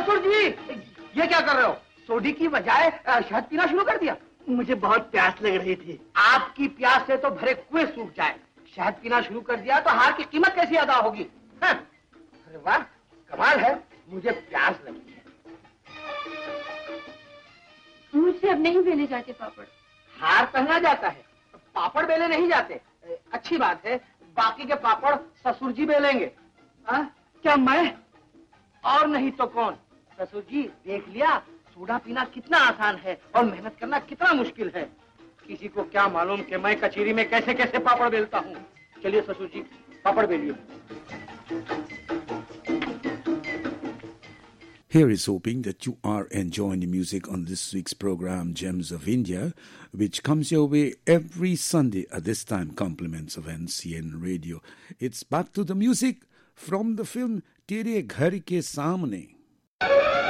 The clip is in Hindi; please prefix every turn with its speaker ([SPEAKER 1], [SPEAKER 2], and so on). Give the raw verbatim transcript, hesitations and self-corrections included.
[SPEAKER 1] ससुर जी, ये क्या कर रहे हो? सोडी की बजाय शहद पीना शुरू कर दिया?
[SPEAKER 2] मुझे बहुत प्यास लग रही थी।
[SPEAKER 1] आपकी प्यास से तो भरे कुएं सूख जाए, शहद पीना शुरू कर दिया तो हार की कीमत कैसी अदा होगी? हाँ? अरे वाह, कमाल है, मुझे प्यास लगी है।
[SPEAKER 3] मुझसे अब नहीं बेले जाते पापड़।
[SPEAKER 1] हार पहना जाता है, पापड़ बेले नहीं जाते। अच्छी बात है, बाकी के पापड़ ससुर जी बेलेंगे। हाँ? क्या मैं? और नहीं तो कौन? ससुर जी, देख लिया, सोडा पीना कितना आसान है और मेहनत करना कितना मुश्किल है। किसी को क्या मालूम कि मैं कचेरी में कैसे कैसे पापड़ बेलता हूँ। चलिए ससुर जी, पापड़ बेलिए।
[SPEAKER 4] Here is hoping that you are enjoying the music on this week's program, Gems of India, which comes your way every Sunday at this time, compliments of N C N Radio. It's back to the music from the film Tere Ghar Ke Samne.